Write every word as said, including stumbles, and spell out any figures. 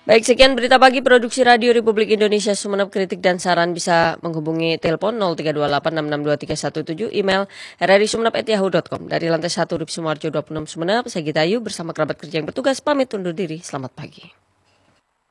Baik, sekian berita pagi produksi Radio Republik Indonesia Sumeneb. Kritik dan saran bisa menghubungi telepon nol tiga dua delapan enam enam dua tiga satu tujuh, email r r i sumeneb at yahoo dot com. Dari lantai satu U R I P Sumoharjo dua puluh enam Sumeneb, saya Gita Ayu bersama kerabat kerja yang bertugas pamit undur diri. Selamat pagi.